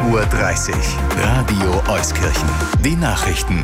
Uhr. Radio Euskirchen. Die Nachrichten.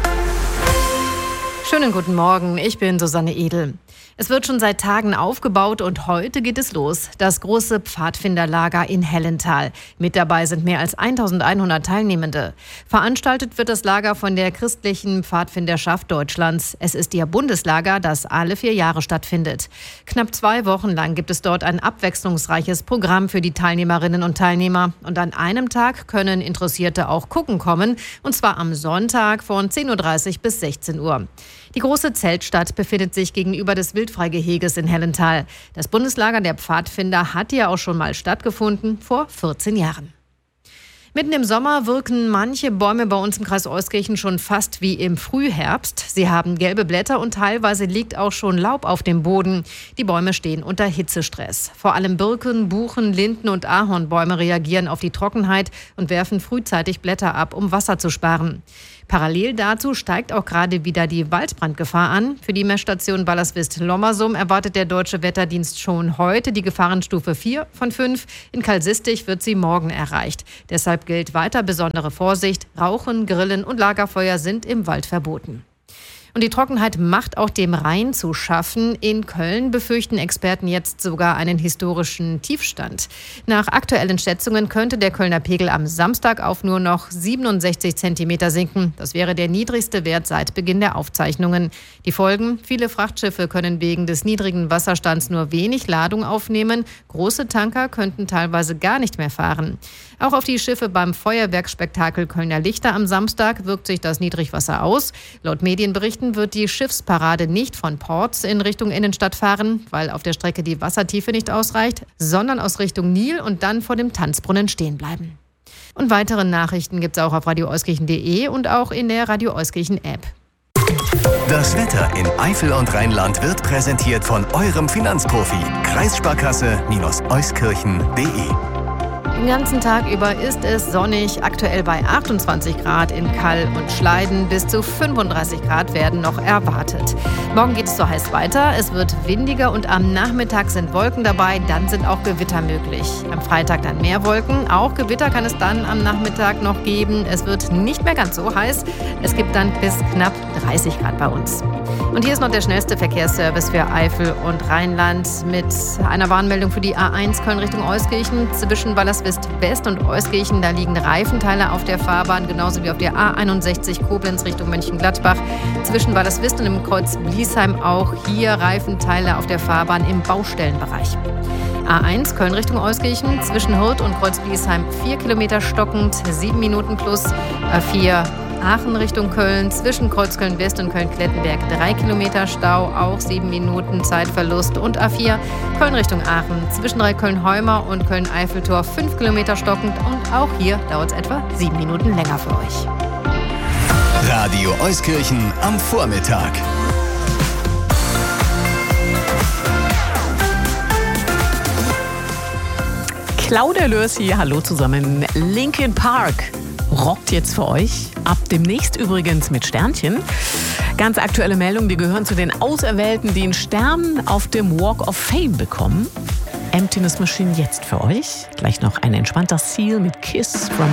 Schönen guten Morgen, ich bin Susanne Edel. Es wird schon seit Tagen aufgebaut und heute geht es los. Das große Pfadfinderlager in Hellental. Mit dabei sind mehr als 1100 Teilnehmende. Veranstaltet wird das Lager von der Christlichen Pfadfinderschaft Deutschlands. Es ist ihr Bundeslager, das alle 4 Jahre stattfindet. Knapp 2 Wochen lang gibt es dort ein abwechslungsreiches Programm für die Teilnehmerinnen und Teilnehmer. Und an einem Tag können Interessierte auch gucken kommen. Und zwar am Sonntag von 10.30 Uhr bis 16 Uhr. Die große Zeltstadt befindet sich gegenüber des Wildfreigeheges in Hellental. Das Bundeslager der Pfadfinder hat ja auch schon mal stattgefunden, vor 14 Jahren. Mitten im Sommer wirken manche Bäume bei uns im Kreis Euskirchen schon fast wie im Frühherbst. Sie haben gelbe Blätter und teilweise liegt auch schon Laub auf dem Boden. Die Bäume stehen unter Hitzestress. Vor allem Birken, Buchen, Linden und Ahornbäume reagieren auf die Trockenheit und werfen frühzeitig Blätter ab, um Wasser zu sparen. Parallel dazu steigt auch gerade wieder die Waldbrandgefahr an. Für die Messstation Ballerswist-Lommersum erwartet der Deutsche Wetterdienst schon heute die Gefahrenstufe 4 von 5. In Kalsistig wird sie morgen erreicht. Deshalb gilt weiter besondere Vorsicht. Rauchen, Grillen und Lagerfeuer sind im Wald verboten. Und die Trockenheit macht auch dem Rhein zu schaffen. In Köln befürchten Experten jetzt sogar einen historischen Tiefstand. Nach aktuellen Schätzungen könnte der Kölner Pegel am Samstag auf nur noch 67 Zentimeter sinken. Das wäre der niedrigste Wert seit Beginn der Aufzeichnungen. Die Folgen: viele Frachtschiffe können wegen des niedrigen Wasserstands nur wenig Ladung aufnehmen. Große Tanker könnten teilweise gar nicht mehr fahren. Auch auf die Schiffe beim Feuerwerksspektakel Kölner Lichter am Samstag wirkt sich das Niedrigwasser aus. Laut Medienberichten wird die Schiffsparade nicht von Ports in Richtung Innenstadt fahren, weil auf der Strecke die Wassertiefe nicht ausreicht, sondern aus Richtung Nil und dann vor dem Tanzbrunnen stehen bleiben. Und weitere Nachrichten gibt es auch auf radioeuskirchen.de und auch in der Radio Euskirchen App. Das Wetter in Eifel und Rheinland wird präsentiert von eurem Finanzprofi. Kreissparkasse-euskirchen.de. Den ganzen Tag über ist es sonnig, aktuell bei 28 Grad in Kall und Schleiden. Bis zu 35 Grad werden noch erwartet. Morgen geht es so heiß weiter, es wird windiger und am Nachmittag sind Wolken dabei, dann sind auch Gewitter möglich. Am Freitag dann mehr Wolken, auch Gewitter kann es dann am Nachmittag noch geben. Es wird nicht mehr ganz so heiß, es gibt dann bis knapp 30 Grad bei uns. Und hier ist noch der schnellste Verkehrsservice für Eifel und Rheinland mit einer Warnmeldung für die A1 Köln Richtung Euskirchen zwischen Ballerswist West und Euskirchen. Da liegen Reifenteile auf der Fahrbahn, genauso wie auf der A61 Koblenz Richtung Mönchengladbach. Zwischen Ballerswist und dem Kreuz Bliesheim auch hier Reifenteile auf der Fahrbahn im Baustellenbereich. A1 Köln Richtung Euskirchen zwischen Hürth und Kreuz Bliesheim 4 Kilometer stockend, 7 Minuten plus. A4 Aachen Richtung Köln, zwischen Kreuzköln West und Köln-Klettenberg 3 Kilometer Stau, auch 7 Minuten Zeitverlust. Und A4 Köln Richtung Aachen, zwischen Köln-Heumer und Köln-Eiffeltor 5 Kilometer stockend. Und auch hier dauert es etwa 7 Minuten länger für euch. Radio Euskirchen am Vormittag. Claudia Lörs hier, hallo zusammen. Linkin Park rockt jetzt für euch. Ab demnächst übrigens mit Sternchen. Ganz aktuelle Meldung, die gehören zu den Auserwählten, die einen Stern auf dem Walk of Fame bekommen. Emptiness Machine jetzt für euch. Gleich noch ein entspannter Seal mit Kiss from